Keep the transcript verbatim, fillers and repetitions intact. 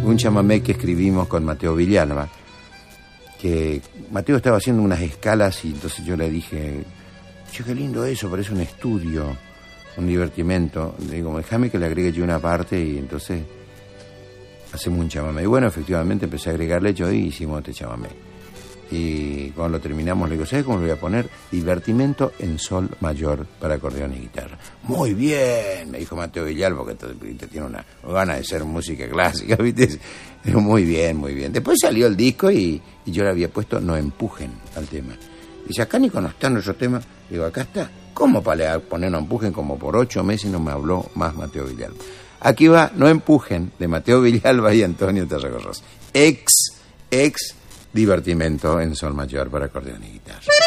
un chamamé que escribimos con Mateo Villalba, que Mateo estaba haciendo unas escalas y entonces yo le dije, che, qué lindo eso, parece un estudio, un divertimento. Le digo, déjame que le agregue yo una parte y entonces hacemos un chamamé. Y bueno, efectivamente empecé a agregarle yo y hicimos este chamamé. Y cuando lo terminamos le digo, ¿sabes cómo lo voy a poner? Divertimento en sol mayor para acordeón y guitarra. Muy bien, me dijo Mateo Villalba, porque te, tiene una gana de ser música clásica, ¿viste? Digo, muy bien, muy bien. Después salió el disco y, y yo le había puesto No Empujen al tema. Dice, acá Nico no está en nuestro tema. Digo, acá está. ¿Cómo para poner No Empujen? Como por ocho meses no me habló más Mateo Villalba. Aquí va No Empujen, de Mateo Villalba y Antonio Tarragorros. Ex, ex divertimento en sol mayor para acordeón y guitarra.